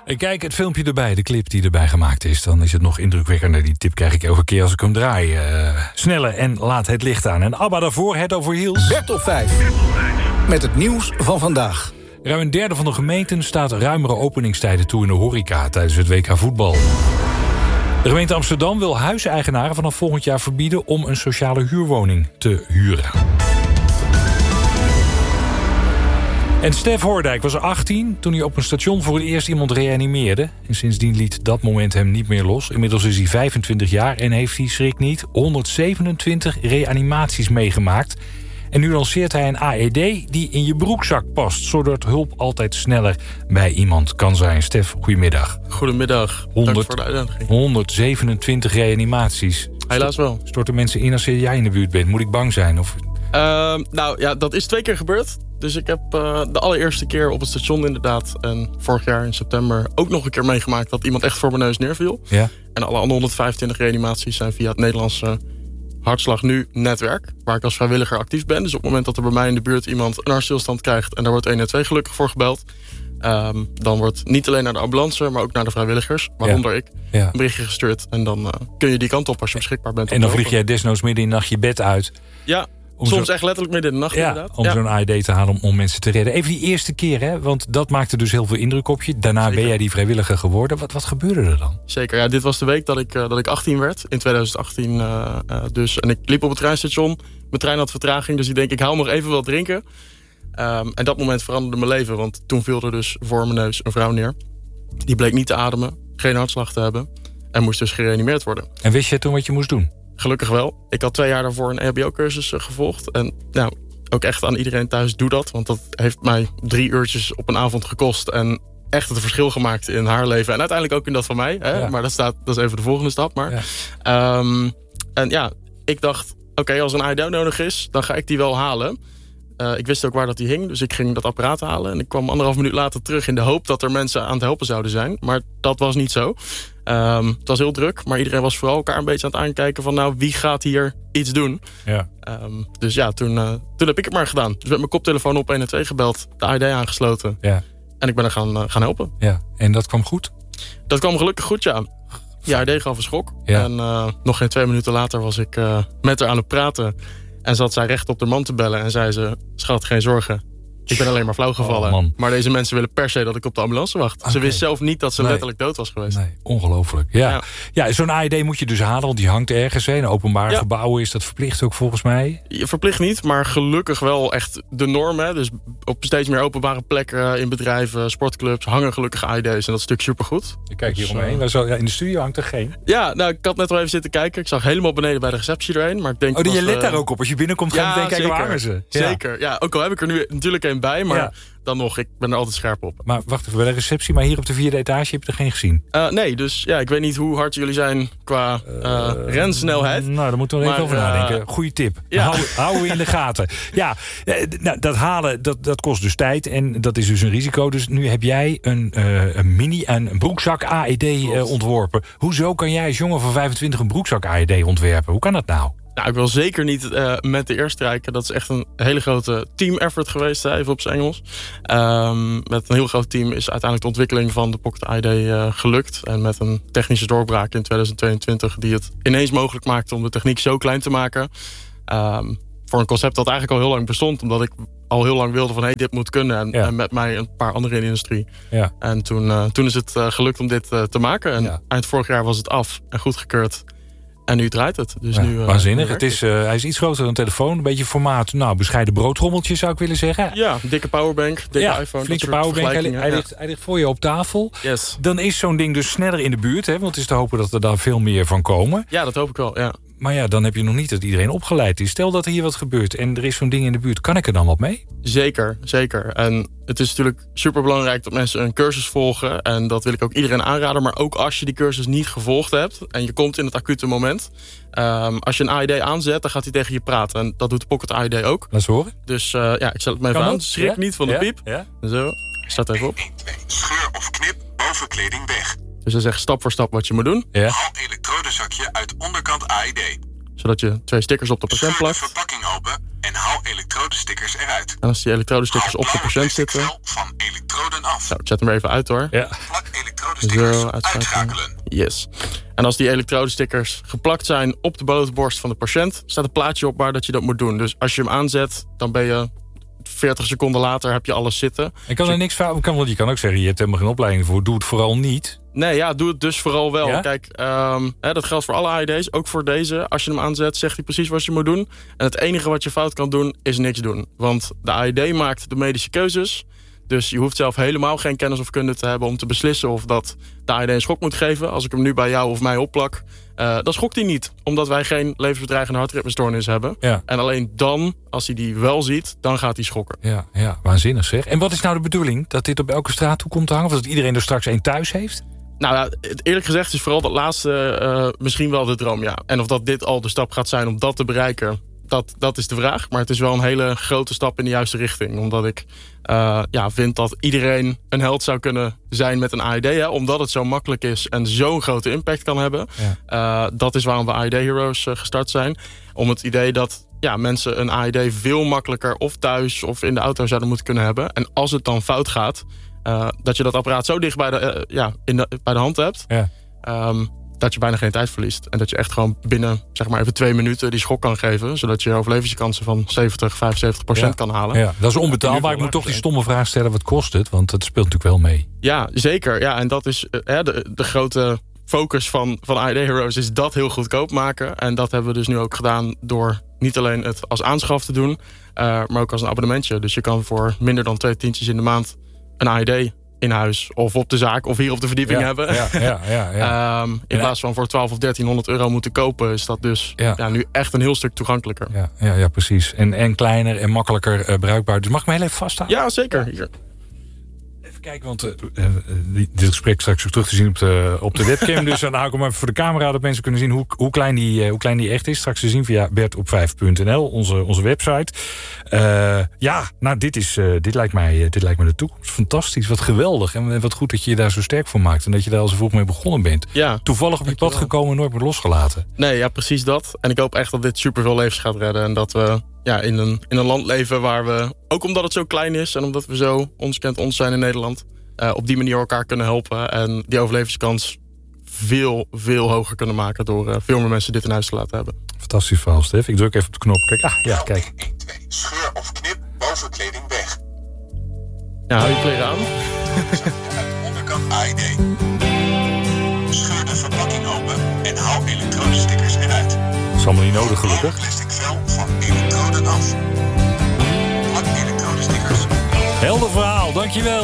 Kijk, het filmpje erbij, de clip die erbij gemaakt is. Dan is het nog indrukwekkender. Die tip krijg ik elke keer als ik hem draai. Sneller en laat het licht aan. En ABBA daarvoor, Head Over Heels. Bert op 5. Met het nieuws van vandaag. Ruim een derde van de gemeenten staat ruimere openingstijden toe in de horeca tijdens het WK voetbal. De gemeente Amsterdam wil huiseigenaren vanaf volgend jaar verbieden om een sociale huurwoning te huren. En Stef Hoordijk was 18 toen hij op een station voor het eerst iemand reanimeerde. En sindsdien liet dat moment hem niet meer los. Inmiddels is hij 25 jaar en heeft hij, schrik niet, 127 reanimaties meegemaakt. En nu lanceert hij een AED die in je broekzak past, zodat hulp altijd sneller bij iemand kan zijn. Stef, goedemiddag. Goedemiddag, dank voor de uitnodiging. 127 reanimaties. Helaas wel. Storten mensen in als jij in de buurt bent? Moet ik bang zijn? Of... Nou ja, dat is 2 keer gebeurd. Dus ik heb de allereerste keer op het station inderdaad... en vorig jaar in september ook nog een keer meegemaakt... dat iemand echt voor mijn neus neerviel. Ja. En alle andere 125 reanimaties zijn via het Nederlandse Hartslag Nu netwerk... waar ik als vrijwilliger actief ben. Dus op het moment dat er bij mij in de buurt iemand een hartstilstand krijgt... en daar wordt 112 gelukkig voor gebeld... dan wordt niet alleen naar de ambulance, maar ook naar de vrijwilligers... waaronder ik, een berichtje gestuurd. En dan kun je die kant op als je beschikbaar bent. En dan vlieg jij desnoods midden in de nacht je bed uit... Ja, soms echt letterlijk midden in de nacht inderdaad. Om zo'n AED te halen om mensen te redden. Even die eerste keer, hè? Want dat maakte dus heel veel indruk op je. Daarna ben jij die vrijwilliger geworden. Wat gebeurde er dan? Zeker, ja, dit was de week dat ik 18 werd. In 2018 dus. En ik liep op het treinstation. Mijn trein had vertraging, dus ik denk ik haal nog even wat drinken. En dat moment veranderde mijn leven. Want toen viel er dus voor mijn neus een vrouw neer. Die bleek niet te ademen, geen hartslag te hebben. En moest dus gereanimeerd worden. En wist je toen wat je moest doen? Gelukkig wel. Ik had 2 jaar daarvoor een EHBO-cursus gevolgd. En nou, ook echt aan iedereen thuis, doe dat. Want dat heeft mij 3 uurtjes op een avond gekost. En echt het verschil gemaakt in haar leven. En uiteindelijk ook in dat van mij. Hè? Ja. Maar dat is even de volgende stap. Maar. Ja. En ja, ik dacht, oké, als een AED nodig is, dan ga ik die wel halen. Ik wist ook waar dat die hing, dus ik ging dat apparaat halen. En ik kwam 1,5 minuut later terug in de hoop dat er mensen aan het helpen zouden zijn. Maar dat was niet zo. Het was heel druk, maar iedereen was vooral elkaar een beetje aan het aankijken van... nou, wie gaat hier iets doen? Ja. Dus ja, toen heb ik het maar gedaan. Dus met mijn koptelefoon op 112 gebeld, de AED aangesloten. Ja. En ik ben er gaan helpen. Ja. En dat kwam goed? Dat kwam gelukkig goed, ja. Ja, AED gaf een schok. Ja. En nog geen 2 minuten later was ik met haar aan het praten... En zat zij recht op de man te bellen en zei ze... schat, geen zorgen, ik ben alleen maar flauw gevallen. Maar deze mensen willen per se dat ik op de ambulance wacht. Okay. Ze wist zelf niet dat ze letterlijk dood was geweest. Nee, ongelooflijk. Ja, zo'n AED moet je dus halen, want die hangt ergens. In openbare gebouwen is dat verplicht ook volgens mij. Verplicht niet, maar gelukkig wel echt de norm. Hè. Dus op steeds meer openbare plekken in bedrijven, sportclubs... hangen gelukkig AED's en dat is natuurlijk supergoed. Ik kijk hier omheen. In de studio hangt er geen. Ja, nou, ik had net al even zitten kijken. Ik zag helemaal beneden bij de receptie erheen. Maar ik denk je let daar ook op. Als je binnenkomt, ga je meteen kijken waar hangen ze. Ja. Zeker, ja. Ook al heb ik er nu natuurlijk een bij, maar dan nog, ik ben er altijd scherp op. Maar wacht even, bij de receptie, maar hier op de 4e etage heb je er geen gezien? Nee, dus ja, ik weet niet hoe hard jullie zijn qua rensnelheid. Nou, daar moeten we even over nadenken. Goeie tip. Ja. Houden we in de gaten. Ja, dat halen, dat kost dus tijd en dat is dus een risico. Dus nu heb jij een broekzak AED ontworpen. Hoezo kan jij als jongen van 25 een broekzak AED ontwerpen? Hoe kan dat nou? Nou, ik wil zeker niet met de eer strijken. Dat is echt een hele grote team effort geweest, even op zijn Engels. Met een heel groot team is uiteindelijk de ontwikkeling van de Pocket AED gelukt. En met een technische doorbraak in 2022 die het ineens mogelijk maakte om de techniek zo klein te maken. Voor een concept dat eigenlijk al heel lang bestond. Omdat ik al heel lang wilde van dit moet kunnen. En met mij een paar anderen in de industrie. Ja. En toen is het gelukt om dit te maken. En eind vorig jaar was het af en goedgekeurd. En nu draait het. Dus nu, waanzinnig. Hij is iets groter dan een telefoon. Een beetje formaat, bescheiden broodrommeltje zou ik willen zeggen. Ja, dikke powerbank, dikke iPhone. Flinke powerbank. Hij ligt voor je op tafel. Yes. Dan is zo'n ding dus sneller in de buurt. Hè? Want het is te hopen dat er daar veel meer van komen. Ja, dat hoop ik wel, ja. Maar ja, dan heb je nog niet dat iedereen opgeleid is. Stel dat er hier wat gebeurt en er is zo'n ding in de buurt. Kan ik er dan wat mee? Zeker, zeker. En het is natuurlijk superbelangrijk dat mensen een cursus volgen. En dat wil ik ook iedereen aanraden. Maar ook als je die cursus niet gevolgd hebt en je komt in het acute moment. Als je een AED aanzet, dan gaat hij tegen je praten. En dat doet de Pocket AED ook. Laat eens horen. Dus ik zet het me even aan. Schrik niet van de piep. Ja. Zo, ik sta het even op. 1, 2, scheur of knip bovenkleding weg. Dus hij zegt stap voor stap wat je moet doen. Ja. Haal elektrodenzakje uit onderkant AED. Zodat je 2 stickers op de patiënt plakt. Scheur de verpakking open en haal elektrodenstickers eruit. En als die elektrodestickers op de patiënt zitten... van elektroden af. Nou, ik zet hem er even uit hoor. Ja. Plak elektrodestickers uitschakelen. Yes. En als die elektrodestickers geplakt zijn op de bovenborst van de patiënt, staat een plaatje op waar dat je dat moet doen. Dus als je hem aanzet, dan ben je 40 seconden later heb je alles zitten. En kan er niks fout? Je kan ook zeggen, je hebt helemaal geen opleiding voor. Doe het vooral niet. Nee, ja, doe het dus vooral wel. Ja? Kijk, dat geldt voor alle AED's, ook voor deze. Als je hem aanzet, zegt hij precies wat je moet doen. En het enige wat je fout kan doen, is niks doen. Want de AED maakt de medische keuzes. Dus je hoeft zelf helemaal geen kennis of kunde te hebben om te beslissen of dat de AED een schok moet geven. Als ik hem nu bij jou of mij opplak, dan schokt hij niet. Omdat wij geen levensbedreigende hartritmestoornis hebben. Ja. En alleen dan, als hij die wel ziet, dan gaat hij schokken. Ja, waanzinnig zeg. En wat is nou de bedoeling? Dat dit op elke straat toe komt te hangen? Of dat iedereen er straks één thuis heeft? Nou ja, eerlijk gezegd is vooral dat laatste misschien wel de droom, ja. En of dat dit al de stap gaat zijn om dat te bereiken, dat is de vraag. Maar het is wel een hele grote stap in de juiste richting. Omdat ik vind dat iedereen een held zou kunnen zijn met een AED. Hè, omdat het zo makkelijk is en zo'n grote impact kan hebben. Ja. Dat is waarom we AED Heroes gestart zijn. Om het idee dat mensen een AED veel makkelijker of thuis of in de auto zouden moeten kunnen hebben. En als het dan fout gaat, dat je dat apparaat zo dicht bij de hand hebt. Ja. Dat je bijna geen tijd verliest. En dat je echt gewoon binnen zeg maar even 2 minuten die schok kan geven. Zodat je overlevingskansen van 70-75% kan halen. Ja, dat is onbetaalbaar. Ik moet toch die stomme vraag stellen, wat kost het? Want het speelt natuurlijk wel mee. Ja, zeker. Ja, en dat is de grote focus van AED Heroes is dat heel goedkoop maken. En dat hebben we dus nu ook gedaan door niet alleen het als aanschaf te doen, maar ook als een abonnementje. Dus je kan voor minder dan 2 tientjes in de maand een AED in huis of op de zaak of hier op de verdieping hebben. In plaats van voor 12 of 1300 euro moeten kopen, is dat dus nu echt een heel stuk toegankelijker. Ja, precies. En kleiner en makkelijker bruikbaar. Dus mag ik me heel even vasthouden? Ja, zeker. Hier. Even kijken, want dit gesprek straks ook terug te zien op de webcam. Dus dan hou ik hem even voor de camera, dat mensen kunnen zien hoe klein die echt is. Straks te zien via bertop5.nl, onze website. Dit lijkt mij de toekomst. Fantastisch, wat geweldig. En wat goed dat je je daar zo sterk voor maakt. En dat je daar al zo vroeg mee begonnen bent. Ja, toevallig op je pad gekomen en nooit meer losgelaten. Nee, ja, precies dat. En ik hoop echt dat dit superveel levens gaat redden. En dat we in een land leven waar we, ook omdat het zo klein is en omdat we zo ons kent ons zijn in Nederland, op die manier elkaar kunnen helpen en die overlevingskans veel, veel hoger kunnen maken door veel meer mensen dit in huis te laten hebben. Fantastisch verhaal, Stef. Ik druk even op de knop. Kijk, kijk. 1, 2. Scheur of knip bovenkleding weg. Ja, hou je kleren aan. Uit onderkant AED. Scheur de verpakking open en hou elektrodestickers eruit. Dat is allemaal niet nodig, gelukkig. Plastic vel van elektroden af. Plak elektrodestickers. Helder verhaal, dankjewel.